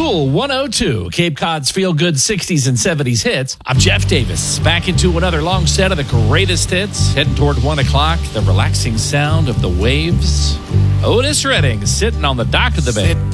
Cool 102, Cape Cod's feel-good 60s and 70s hits. I'm Jeff Davis, back into another long set of the greatest hits. Heading toward 1 o'clock, the relaxing sound of the waves. Otis Redding sitting on the dock of the bay.